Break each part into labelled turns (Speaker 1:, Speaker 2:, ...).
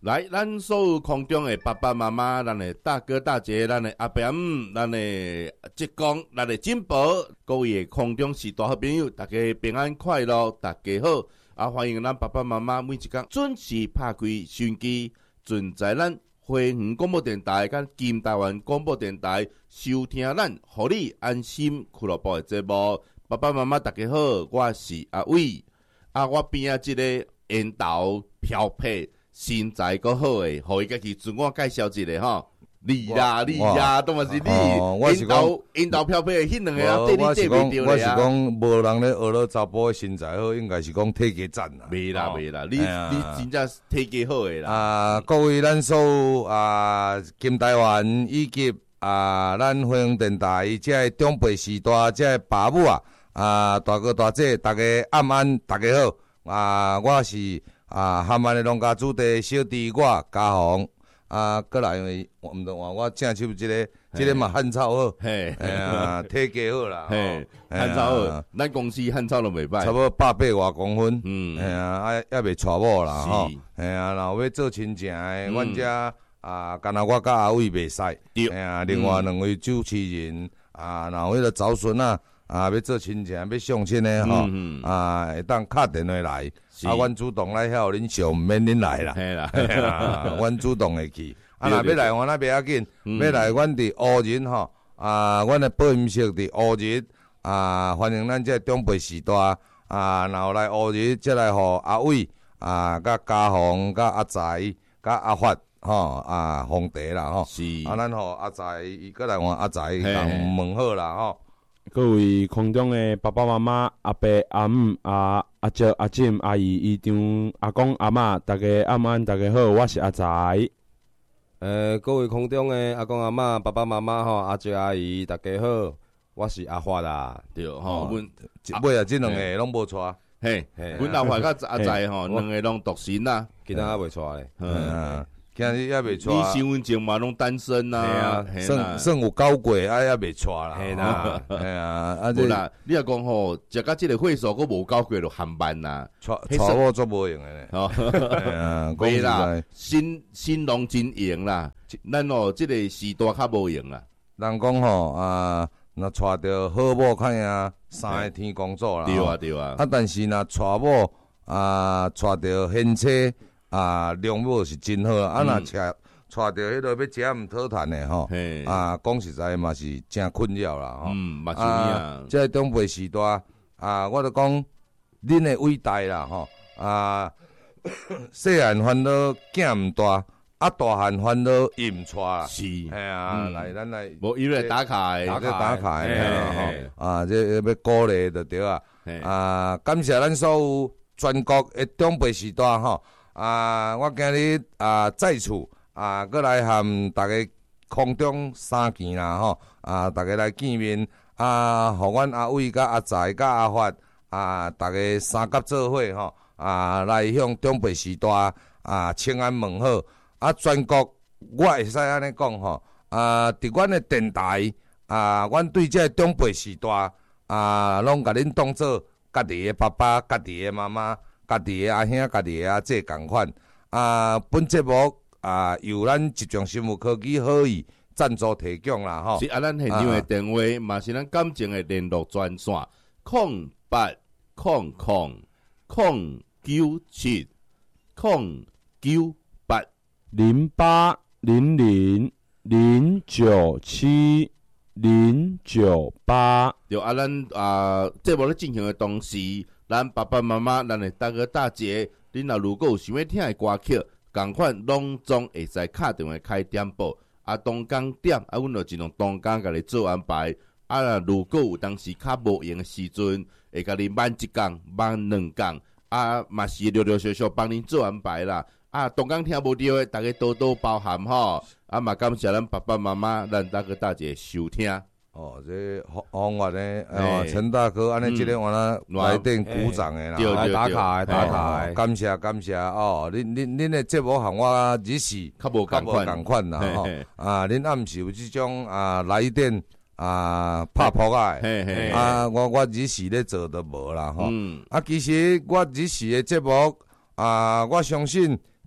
Speaker 1: 来，咱所有空中的爸爸妈妈，咱的大哥大姐，咱的阿伯阿姆，咱的职工，咱的金宝，各位空中时代好朋友，大家平安快乐，大家好。欢迎咱爸爸妈妈每一天准时拍开收音机，准在咱花园广播电台跟金台湾广播电台收听咱互你安心俱乐部的节目。爸爸妈妈大家好，我是阿伟。我边啊这个烟头漂配。身材够好诶，互伊家己自我介绍一下吼。你呀，当然是你。引导漂配诶，迄两个啊，对你对袂着
Speaker 2: 我是讲，无人咧学了查甫诶身材好，应该是讲体格赞啦。
Speaker 1: 袂啦，你真正体格好诶啦。
Speaker 2: 各位咱所有金台湾以及咱花园电台这中辈时代这爸母大哥大姐，大家暗安，大家好。我是。含安的农家主地小弟我嘉宏过来因为我毋着话我正手这个嘛汉草好，
Speaker 1: 嘿，
Speaker 2: 体格好啦，
Speaker 1: 汉草好，咱公司汉草都袂歹，
Speaker 2: 差不多180多公分，还未娶某啦吼，然后要做亲情的，阮遮干那我甲阿伟袂使，另外两位主持人然后迄个早孙要做亲情要相亲的吼，会当敲电话来。阮主动来遐，恁上毋免恁来啦。
Speaker 1: 嘿啦，
Speaker 2: 阮主动会去。若要来我那袂要紧，要来阮伫乌仁吼，阮的保险室伫乌仁，欢迎咱这中辈时代，然后来乌仁，再来互阿伟，甲嘉宏、甲阿财、甲阿发，吼，皇帝啦吼。
Speaker 1: 是。
Speaker 2: 咱互阿财，伊过来换阿财，共问好啦吼。
Speaker 3: 各位空中的爸爸妈妈、阿伯、阿姆、阿叔、阿婶、阿姨、姨丈、阿公、阿嬷，大家暗安，大家好，我是阿财。
Speaker 4: 各位空中的阿公阿嬷、爸爸妈妈吼，阿叔阿姨，大家好，我是阿发啦。
Speaker 1: 对吼，阮
Speaker 2: 尾这两个拢无娶。
Speaker 1: 嘿，阮阿发甲阿财吼，两个拢独身啦，
Speaker 4: 今仔还未娶咧。
Speaker 2: 今日还未娶，
Speaker 1: 你身份证嘛拢单身呐，
Speaker 2: 算有交过，还未娶啦，
Speaker 4: 嘿啦，
Speaker 1: 无啦，你若讲吼，食到即个岁数，佫无交过就含慢啦，
Speaker 2: 娶某做无用诶咧，
Speaker 1: 袂啦，新郎真用啦，咱即个时代较无用啦。
Speaker 2: 人讲吼若娶着好某，看样三个天公祖啦，
Speaker 1: 对啊，
Speaker 2: 但是若娶某娶着贤妻。良母是真好若娶着迄落要食毋讨趁的吼，讲实在嘛是真困扰啦吼。
Speaker 1: 嘛是啊，
Speaker 2: 这中辈时代我著讲恁的伟大啦吼，细汉烦恼囝毋大，大汉烦恼伊毋娶啦。
Speaker 1: 是，
Speaker 2: 来咱来，
Speaker 1: 无伊来打卡
Speaker 2: 吼，这要鼓励就对感谢咱所有全国的中辈时代吼。我今日在厝过来含大家空中相见啦吼，大家来见面互阮阿伟甲阿财甲阿发大家三甲做伙吼来向中辈时代请安问好全国我会使安尼讲吼伫阮的电台阮对这中辈时代拢甲恁当做家己的爸爸、家己的妈妈。家己的阿兄、家己的阿姐共款本节目由咱集中生物科技好意赞助提供啦吼。
Speaker 1: 是咱现场的电话嘛是咱感情的联络专线0800097098
Speaker 3: 0800097098。
Speaker 1: 就咱节目咧进行的同时。咱爸爸妈妈，咱的大哥大姐，恁如果有想要听的歌曲，共款拢总会使敲电话开点播。当工点，阮就尽量当工甲你做安排。如果有当时较无闲的时阵，会甲你慢一工、慢两工，嘛是陆陆续续帮恁做安排啦。当工听无到的，大家多多包涵吼。嘛感谢咱爸爸妈妈，咱大哥大姐收听。
Speaker 2: 这方法呢？陈大哥，安尼即个我来电鼓掌的啦，
Speaker 1: 来
Speaker 4: 打卡，
Speaker 2: 感谢恁的节目和我日时
Speaker 1: 较无共
Speaker 2: 款啦吼，恁暗时有即种来电拍扑我日时咧做都无啦吼，其实我日时的节目我相信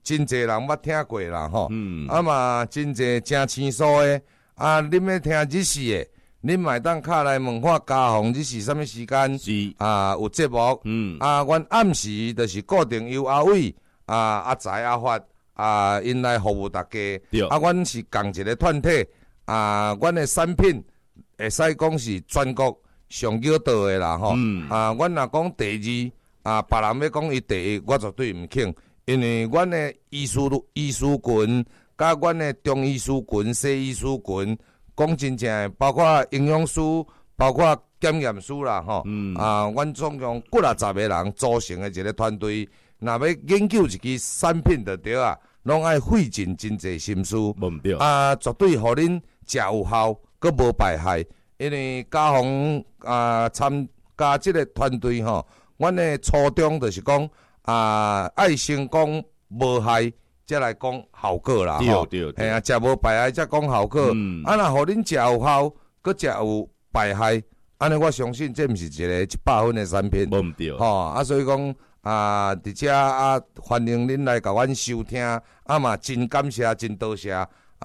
Speaker 2: 真侪人捌听过啦吼。啊嘛，真侪真青疏诶。啊，恁要听日视诶，恁嘛会当敲来问看家访日视啥物时间？
Speaker 1: 是
Speaker 2: 啊，有节目。啊，阮暗时就是固定由阿伟、阿财、阿发因来服务大家。啊，阮是共一个团体。啊，阮诶产品会使讲是全国上叫道诶啦吼。啊，阮若讲第二，别人要讲伊第一，我绝对毋肯，因为阮诶医师群。甲阮诶中医师群、西医师群，讲真正诶，包括营养师、包括检验师啦，吼，阮总共60个人组成诶一个团队，若要研究一支产品就对啊，拢爱费尽真侪心思，绝对互恁食有效，佮无败害。因为家访参加即个团队吼，阮诶初衷就是讲爱成功无害。才来讲效果啦，
Speaker 1: 对，
Speaker 2: 嘿啊，食无败害才讲效果。若互恁食有效，佮食有败害，安尼我相信这毋是一个100分的产品。
Speaker 1: 无毋对，
Speaker 2: 吼所以讲伫遮欢迎恁来甲阮收听，嘛真感谢，真多谢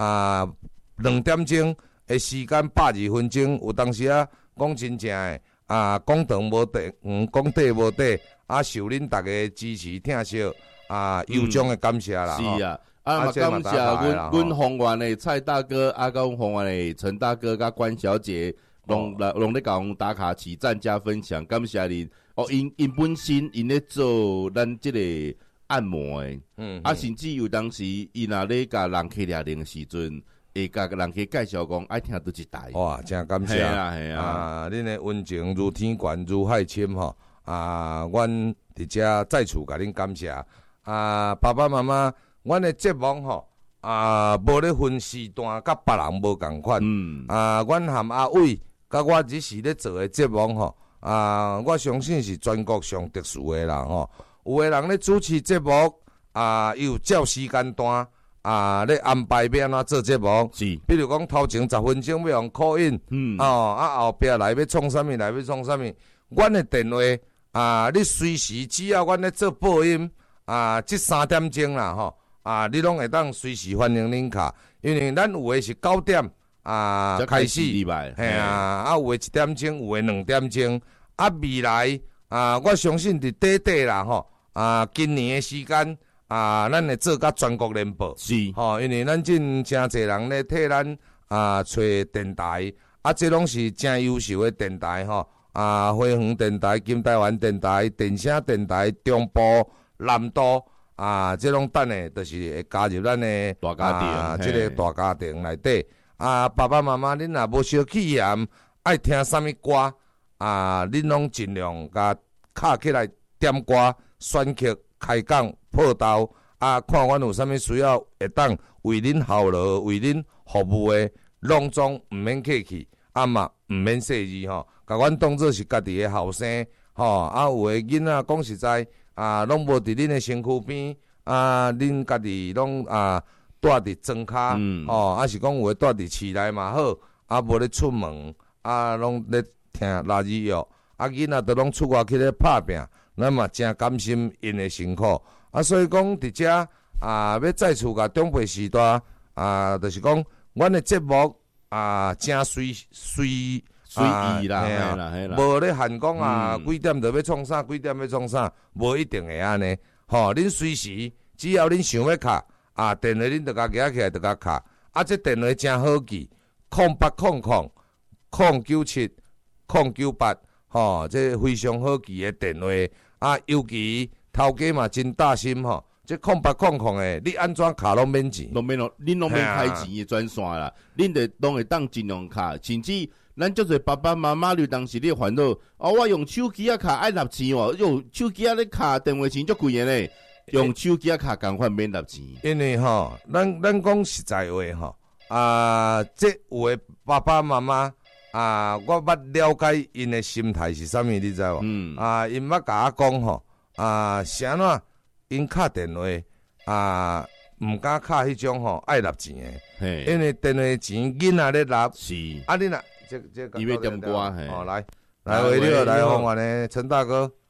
Speaker 2: 2点钟的时间82分钟，有当时讲真正诶讲长无短，讲短无短，受恁逐个支持听惜。由衷的感谢啦！
Speaker 1: 是啊，嘛感谢阮宏源的蔡大哥，甲阮宏源的陈大哥，甲关小姐，拢咧甲阮打卡起赞加分享，感谢恁。因本身因咧做咱即个按摩的，甚至有当时伊若咧甲人客掠铃的时阵，会甲人客介绍讲爱听倒一台。
Speaker 2: 哇，真感谢！
Speaker 1: 系
Speaker 2: 恁的温情如天悬如海深吼，阮伫遮再次甲恁感谢。爸爸妈妈，阮的节目吼，无咧分时段，甲别人无共款。阮含阿伟，甲我日时咧做的节目吼，我相信是全国上特殊的啦吼。有的人咧主持节目，伊有照时间段，咧安排要安怎做节目。
Speaker 1: 是，
Speaker 2: 比如讲头前10分钟要用call in，后壁来要创啥物，来要创啥物，阮的电话，你随时只要阮咧做播音。这3点钟啦吼，你拢会当随时欢迎恁卡，因为咱有诶是9点开始，嘿有诶1点钟，有诶2点钟，未来我相信伫底啦吼，今年诶时间咱会做甲全国联播，
Speaker 1: 是
Speaker 2: 因为咱真侪人咧替咱找电台，这拢是真优秀诶电台吼，花园电台、金台湾电台、电声电台、中部。南都这种等的，就是会加入咱的
Speaker 1: 大家庭，
Speaker 2: 这个大家庭内底。爸爸妈妈，恁若无小气嫌，爱听啥物歌恁拢尽量甲敲起来点歌，选曲开讲报道看阮有啥物需要，会当为恁效劳、为恁服务的，拢总毋免客气，嘛毋免细字吼，甲阮当做是家己的后生吼。有的囡仔讲实在。拢无伫恁的身躯边，恁家己拢住伫庄骹，是讲有诶住伫市内嘛好，无咧出门，拢咧听垃圾药，囡仔都拢出外去咧拍拼，咱嘛真甘心因诶辛苦，所以讲伫遮要再次甲中北时代，就是讲阮诶节目真随意啦，无咧限讲几点就要创啥，几点要创啥，无一定会安尼。恁随时只要恁想要卡，电话恁就甲举起来，就甲卡。这电话真好记，0800-097-098，这非常好记的电话。尤其头家嘛真大心这0800的，你安怎卡拢免钱？
Speaker 1: 拢免咯，恁拢免开钱的专线啦，恁就拢会当尽量卡，甚至。咱足侪爸爸妈妈有当时咧烦恼，我用手机卡爱纳钱用手机咧卡电话钱足贵的咧，用手机卡共款免纳钱。
Speaker 2: 因为咱讲实在话这有诶爸爸妈妈我捌了解因诶心态是啥物，你知无？因捌甲我讲是安怎因卡电话毋敢卡迄种爱纳钱诶，因为电话钱囡仔咧纳，
Speaker 1: 是
Speaker 2: 你若。
Speaker 1: 伊要点歌，
Speaker 2: 来，为了来访问的陈大哥，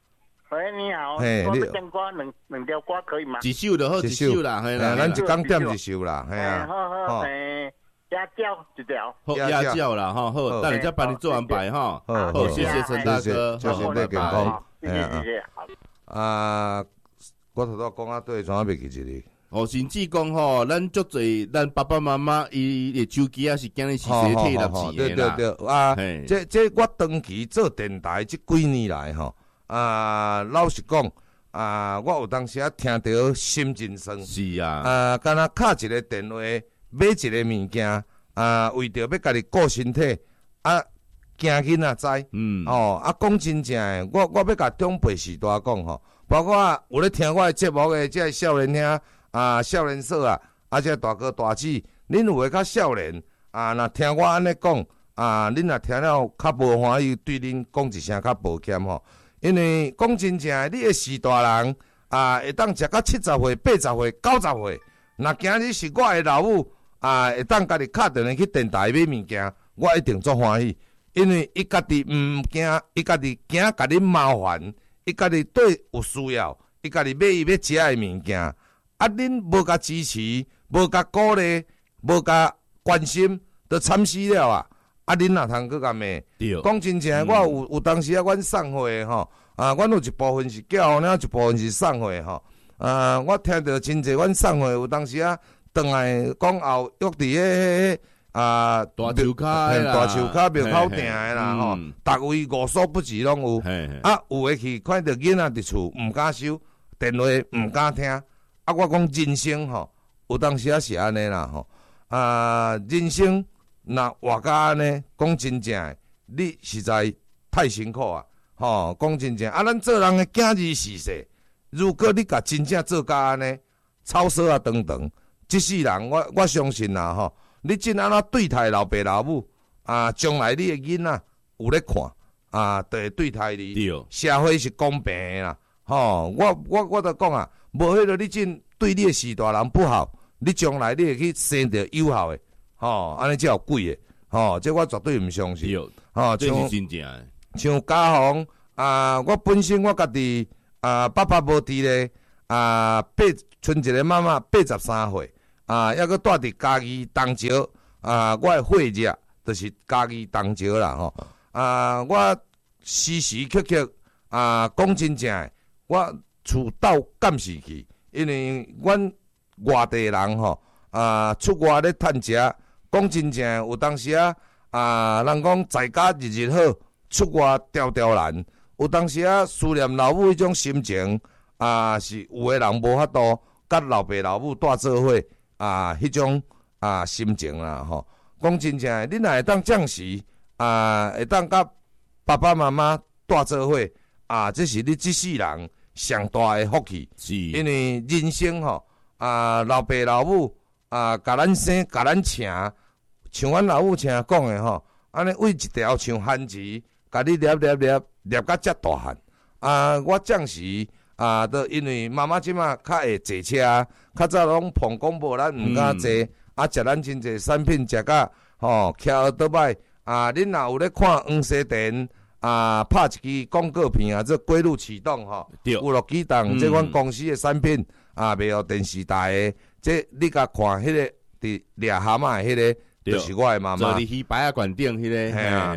Speaker 5: 喂，你好，
Speaker 2: 嘿，
Speaker 5: 我点歌两条歌可以吗？
Speaker 1: 一首就好，一首啦，嘿啦，
Speaker 2: 咱一工点一首啦，嘿啊，
Speaker 5: 好，鸭叫一条，
Speaker 1: 好鸭叫啦，哈，好，等人家帮你做安排哈，好，谢谢陈大哥，
Speaker 2: 谢谢你健康，
Speaker 5: 谢谢，好。
Speaker 2: 啊，我头拄讲啊，对，怎啊袂记一个？
Speaker 1: 哦，甚至讲吼，咱足侪，咱爸爸妈妈伊的手机啊是今日是洗体了钱的啦。
Speaker 2: 对啊，这我长期做电台这几年来吼，老实讲我有当时啊听到心真酸。
Speaker 1: 是啊，
Speaker 2: 敢若敲一个电话买一个物件，为着要家己顾身体，惊囡仔知。讲真正诶，我要甲长辈时代讲吼，包括有咧听我诶节目诶，这少年兄。少年嫂这大哥大姊，恁有诶较少年若听我安尼讲恁若听了较无欢喜，对恁讲一声较抱歉吼。因为讲真正，你诶时大人会当食到70岁、80岁、90岁，若今日是我诶老母会当家己敲电话去电台买物件，我一定足欢喜，因为伊家己毋惊，伊家己惊甲恁麻烦，伊家己对有需要，伊家己买伊要食诶物件。恁无甲支持，无甲鼓励，无甲关心，都惨死了恁若通去甲骂？讲真正，我有当时阮送货吼，阮有一部分是叫了，一部分是送货吼。我听到真侪阮送货有当时转来讲后约伫
Speaker 1: 大树骹
Speaker 2: 大树骹庙口埕诶啦吼，逐位无所不至拢有。有诶去看到囡仔伫厝毋敢收，电话毋敢听。我讲人生吼，有当时是安尼啦吼。人生若活甲安尼，讲真正，你实在太辛苦吼。讲真正，咱做人诶敬字是世，如果你甲真正做甲安尼，草蛇长长，即世人我相信吼，你真安怎对待老爸老母将来你诶囡仔有咧看就会对待你。社会是公平诶啦。我就讲无迄个你真对你的时大人不好，你将来你会去生着有效的，安尼才有鬼的，这我绝对毋相信。
Speaker 1: 这是真正的。
Speaker 2: 像家访我本身我家己爸爸无伫咧，剩一个妈妈83岁，抑搁住伫嘉义东石，我的血热就是嘉义东石啦，我时时刻刻讲真正的，我厝斗监视去，因为阮外地人出外咧趁食，讲真正有当时人讲在家日日好，出外条条难。有当时思念老母迄种心情是有诶人无法度甲老爸老母带做伙迄种心情啦吼。讲真正，恁若会当暂时会当甲爸爸妈妈带做伙这是你这世人上大的福气，因为人生老爸老母甲咱生甲咱请，像阮老母请讲的安尼喂一条像番薯，甲你捏到遮大汉。我暂时都因为妈妈即马较会坐车，较早拢碰讲无咱毋敢坐，食咱真侪产品食甲徛倒摆。恁若有咧看黄西电？拍一支广告片这归路启动有落几档，这阮公司的产品卖互电视台的，这你甲看迄个伫掠蛤蟆迄个，就是我的妈妈。
Speaker 1: 坐伫鱼排馆顶迄个，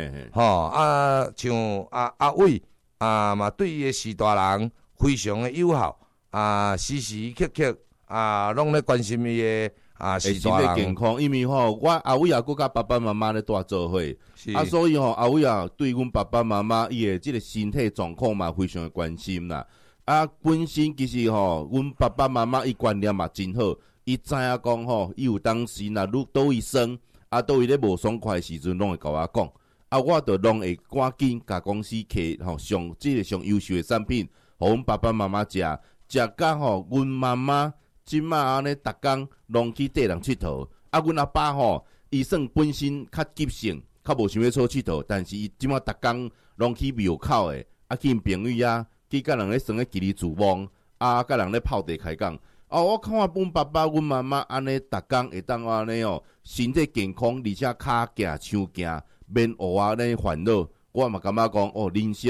Speaker 2: 像阿伟嘛，对伊的时大人非常的友好时时刻刻拢咧关心伊的。
Speaker 1: 身体健康，因为我阿伟佫甲爸爸妈妈咧带做伙，所以阿伟对阮爸爸妈妈伊的即个身体状况嘛非常的关心啦。本身其实阮爸爸妈妈伊观念嘛真好，伊知影讲伊有当时若倒位生倒位咧无爽快的时阵，拢会甲我讲，我就拢会赶紧甲公司摕上即个上优秀的产品，互阮爸爸妈妈食甲阮妈妈。即马安尼，逐工拢去缀人佚佗。阮阿爸伊算本身较急性，较无想要出佚佗，但是伊即马逐工拢去庙口诶，去因朋友去甲人咧耍咧吉利自望，甲人咧泡茶开讲。我看阮爸爸、阮妈妈安尼，逐工会当安尼身体健康，而且骹行、手行，免学安尼烦恼。我嘛感觉讲，人生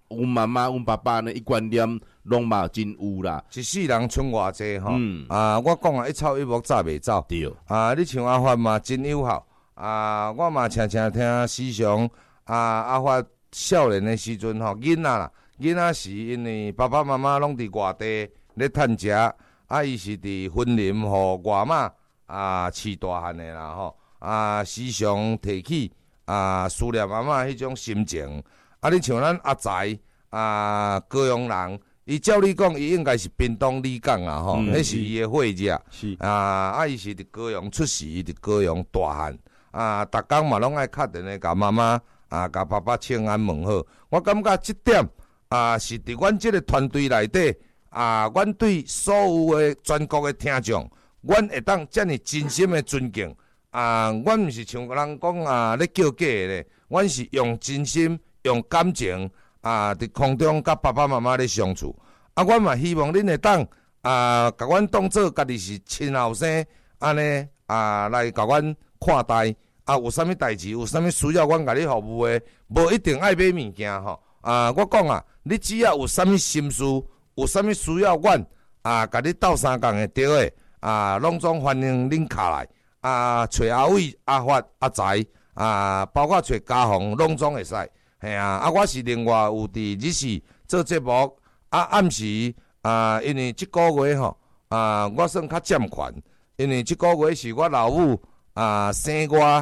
Speaker 1: 阮妈妈、阮爸爸呢，伊观念拢嘛真有啦。
Speaker 2: 一世人剩偌济吼，我讲啊，一草一木早袂走。
Speaker 1: 对，
Speaker 2: 你像阿发嘛真友好，我嘛常常听时常阿发少年的时阵吼，囡仔啦，囡仔是因为爸爸妈妈拢伫外地咧趁食，伊是伫婚林互外妈饲大汉的啦吼，时常提起思念妈妈迄种心情。你像咱阿财高雄人，伊照你讲，伊应该是屏东李港啦吼，迄是伊的血热。
Speaker 3: 是
Speaker 2: 伊是伫高雄出世，伊伫高雄大汉逐工嘛拢爱敲电话甲妈妈甲爸爸请安问好。我感觉即点是伫阮即个团队内底阮对所有的全国的听众，阮会当遮尔真心的尊敬阮毋是像人讲咧叫假的咧，阮是用真心。用感情伫空中甲爸爸妈妈咧相处，阮嘛希望恁会当甲阮当做家己是亲后生安尼来甲阮看待有啥物代志，有啥物需要阮甲你服务的，无一定爱买物件吼我讲你只要有啥物心事，有啥物需要阮甲你斗相共的对的拢总欢迎恁敲来找阿伟、阿发、阿财包括找家宏拢总会使。我是另外有伫日时做节目暗时因为即个月吼我算较占权，因为即个月是我老母生我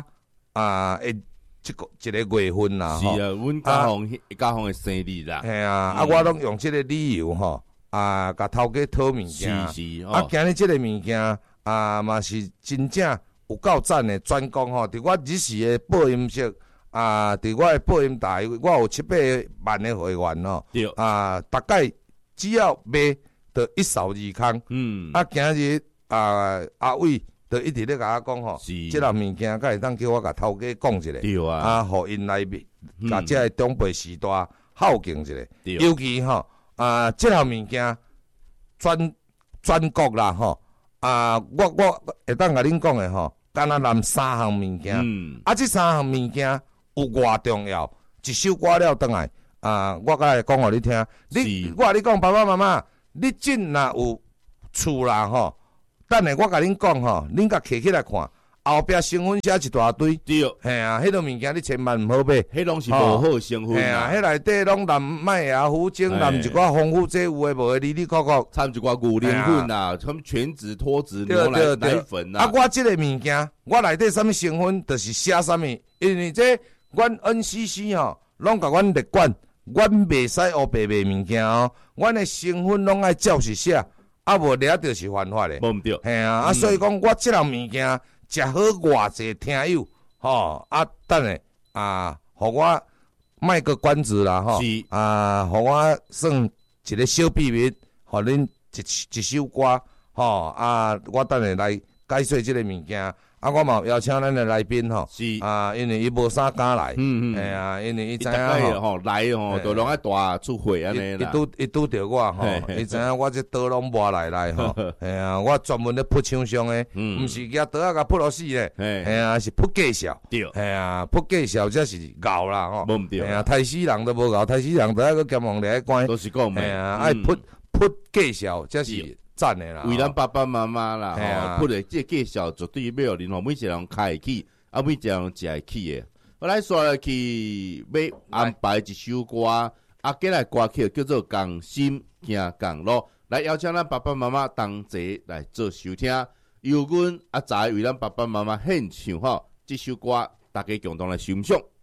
Speaker 2: 一个月份啦
Speaker 1: 吼。是阮家宏的生日啦。
Speaker 2: 我拢用即个理由吼甲头家讨物件。
Speaker 1: 是
Speaker 2: 今日即个物件嘛是真正有够赞的，专讲吼伫我日时的播音室。伫我的播音台，我有7-8万的会员哦。
Speaker 1: 对。
Speaker 2: 大概只要买，就一扫而空。今日阿伟就一直咧甲我讲吼，即项物件，敢会当叫我甲头家讲一下。
Speaker 1: 对
Speaker 2: 互因来甲即个长辈时代孝敬一下。尤其吼即项物件全国啦吼我会当甲恁讲的吼，敢若3项物件。即3项物件。有偌重要，一首歌了转来我甲会讲互你听。我甲你讲，爸爸妈妈，你真若有厝啦吼，等下我甲恁讲吼，恁甲摕起来看，后壁成分写一大堆。
Speaker 1: 对，
Speaker 2: 迄种物件你千万毋好买。
Speaker 1: 迄拢是无好成分
Speaker 2: 迄内底拢含麦芽、糊精，含一寡防腐剂有诶无诶，里里扣扣，
Speaker 1: 掺一寡牛奶粉什么全脂、脱脂、牛奶奶粉
Speaker 2: 我即个物件，我内底啥物成分，就是写啥物，因为这。阮 NCC 吼，拢甲阮列管，阮袂使黑白卖物件哦。阮的成分拢爱照实写，无掠着是犯法的。
Speaker 1: 无毋对。
Speaker 2: 所以讲我即项物件食好偌济听友吼，等下互我卖个关子啦吼，互我算一个小秘密，互恁一首歌吼我等下来解说即个物件。我嘛邀请咱的来宾吼，
Speaker 1: 是
Speaker 2: 因为伊无啥敢来，因为伊知影
Speaker 1: 吼来吼，都拢爱大出会安尼啦。
Speaker 2: 伊拄着我吼，伊知影我这刀拢无来吼，我专门咧扑枪伤的，毋是举刀甲扑落死咧，是扑介绍，
Speaker 1: 对，
Speaker 2: 扑介绍才是咬啦吼，
Speaker 1: 无毋对，
Speaker 2: 杀死人都无咬，杀死人都爱个监防咧关，
Speaker 1: 都是讲咩，
Speaker 2: 爱扑介绍才是。赞的啦，
Speaker 1: 为咱爸爸妈妈啦，不然这介绍绝对没有人吼，每一个人开会起，每一个人食会起的。我来说来去要安排一首歌，过来歌曲叫做《共心行共路》，来邀请咱爸爸妈妈同齐来做收听，由阮阿财为咱爸爸妈妈献唱吼，这首歌大家共同来欣赏。